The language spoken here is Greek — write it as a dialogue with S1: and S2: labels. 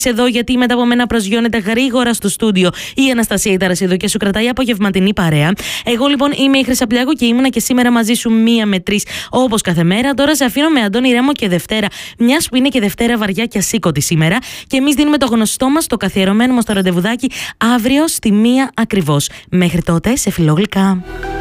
S1: εδώ, γιατί μετά από μένα προσγειώνεται γρήγορα στο στούντιο η Αναστασία Ταρασίδου και σου κρατάει απογευματινή παρέα. Εγώ λοιπόν είμαι η Χρυσαπλιάκου και ήμουνα και σήμερα μαζί σου 1 με 3 όπως κάθε μέρα. Τώρα σε αφήνω με Αντώνη Ρέμο και Δευτέρα, μιας που είναι και Δευτέρα βαριά και ασήκωτη σήμερα. Και εμείς δίνουμε το γνωστό μας, το καθιερωμένο μας το ραντεβουδάκι αύριο στη 1 ακριβώς. Μέχρι τότε, σε φιλόγλυκα.